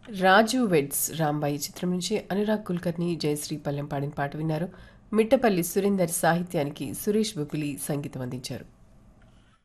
రాజు weds Rambai చిత్రం నుంచి అనురాగ్ కుల్కర్ని, జయశ్రీ పల్లెం పాడిన పాట విన్నారు. మిట్టపల్లి సురేందర్ సాహిత్యానికి సురేష్ బొపిలి సంగీతం అందించారు.